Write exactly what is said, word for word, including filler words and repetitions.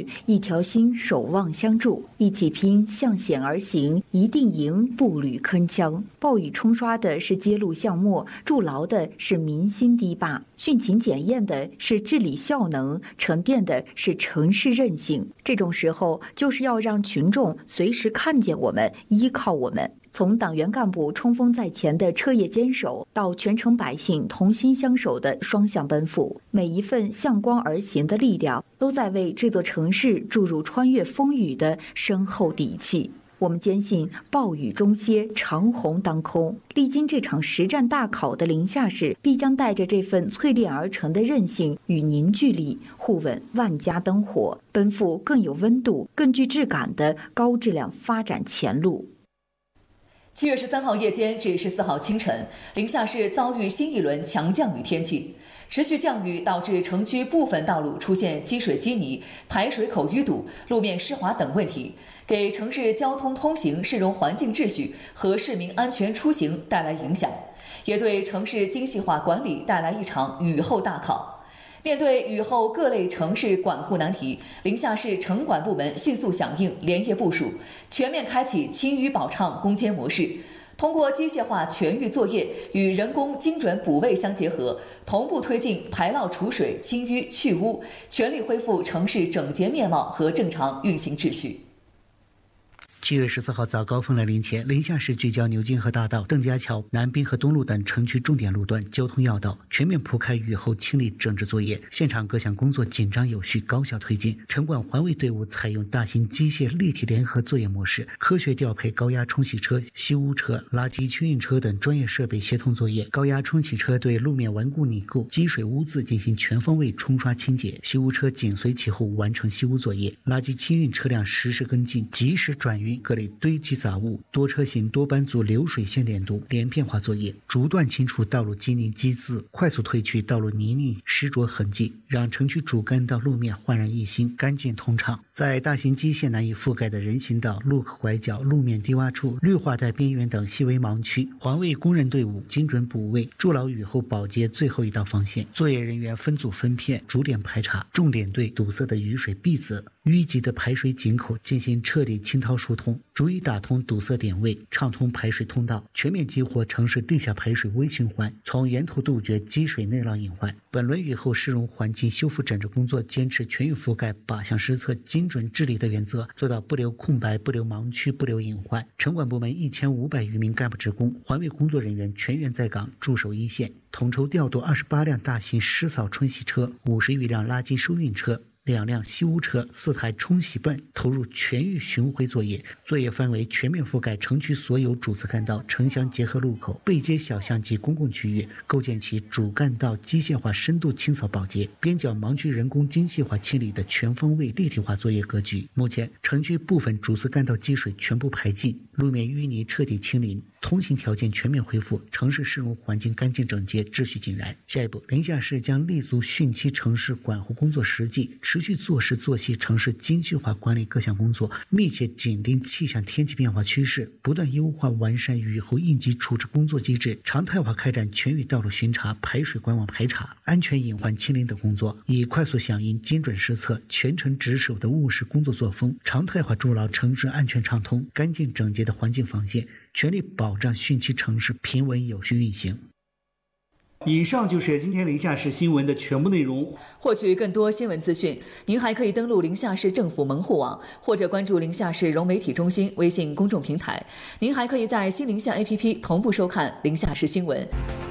一条心守望相助，一起拼，向险而行，一定赢，步履铿锵。暴雨冲刷的是揭露项目，筑牢的是民心堤坝，训勤检验的是治理效能，沉淀的是城市韧性。这种时候，就是要让群众随时看见我们，依靠我们。从党员干部冲锋在前的彻夜坚守，到全城百姓同心相守的双向奔赴，每一份向光而行的力量，都在为这座城市注入穿越风雨的深厚底气。我们坚信暴雨终歇，长虹当空。历经这场实战大考的临夏市，必将带着这份淬炼而成的韧性与凝聚力，护稳万家灯火，奔赴更有温度、更具质感的高质量发展前路。 七月十三号夜间至十四号清晨，临夏市遭遇新一轮强降雨天气。持续降雨导致城区部分道路出现积水积泥、排水口淤堵、路面湿滑等问题，给城市交通通行、市容环境秩序和市民安全出行带来影响，也对城市精细化管理带来一场雨后大考。面对雨后各类城市管护难题，临夏市城管部门迅速响应，连夜部署，全面开启清淤保畅攻坚模式。通过机械化全域作业与人工精准补位相结合，同步推进排涝除水、清淤去污，全力恢复城市整洁面貌和正常运行秩序。 七月十四号早高峰来临前，临夏市聚焦牛津河大道、邓家桥、南滨河东路等城区重点路段交通要道，全面铺开雨后清理整治作业，现场各项工作紧张有序、高效推进。城管环卫队伍采用大型机械立体联合作业模式，科学调配高压冲洗车、吸污车、垃圾清运车等专业设备协同作业。高压冲洗车对路面顽固泥垢、积水污渍进行全方位冲刷清洁，吸污车紧随其后完成吸污作业。垃圾清运车辆实时跟进，及时转运各类堆积杂物，多车型多班组流水线连读连片化作业，逐段清除道路积泥积渍，快速褪去道路泥泞湿浊痕迹，让城区主干道路面焕然一新，干净通畅。在大型机械难以覆盖的人行道、路口拐角、路面低洼处、绿化带边缘等细微盲区，环卫工人队伍精准补位，筑牢雨后保洁最后一道防线。作业人员分组分片，逐点排查，重点对堵塞的雨水闭塞、淤积的排水井口进行彻底清掏疏通，逐一打通堵塞点位，畅通排水通道，全面激活城市地下排水微循环，从源头杜绝积水内涝隐患。本轮雨后市容环境修复整治工作坚持全域覆盖、靶向施策、精准治理的原则，做到不留空白、不留盲区、不留隐患。城管部门一千五百余名干部职工、环卫工作人员全员在岗，驻守一线，统筹调度二十八辆大型湿扫冲洗车、五十余辆垃圾收运车、两辆吸污车、四台冲洗泵，投入全域巡回作业，作业范围全面覆盖城区所有主次干道、城乡结合路口、背街小巷及公共区域，构建起主干道机械化深度清扫保洁、边角盲区人工精细化清理的全方位立体化作业格局。目前，城区部分主次干道积水全部排尽，路面淤泥彻底清零，通行条件全面恢复，城市市容环境干净整洁，秩序井然。下一步，临夏市将立足汛期城市管护工作实际，持续做实做细城市精细化管理各项工作，密切紧盯气象天气变化趋势，不断优化完善雨后应急处置工作机制，常态化开展全域道路巡查、排水管网排查、安全隐患清零等工作，以快速响应、精准施策、全程值守的务实工作作风，常态化筑牢城市安全畅通、干净整洁的环境防线，全力保障汛期城市平稳有序运行。 以上就是今天临夏市新闻的全部内容。 获取更多新闻资讯，您还可以登录临夏市政府门户网，或者关注临夏市融媒体中心微信公众平台。您还可以在新临夏 A P P 同步收看临夏市新闻。